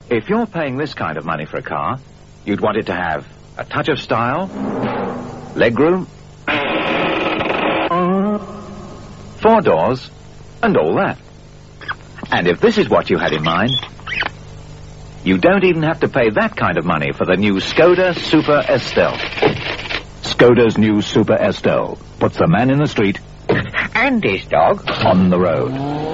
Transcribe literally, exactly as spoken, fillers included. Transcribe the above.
If you're paying this kind of money for a car, you'd want it to have a touch of style, legroom, four doors, and all that. And if this is what you had in mind, you don't even have to pay that kind of money for the new Skoda Super Estelle. Skoda's new Super Estelle puts the man in the street and his dog on the road.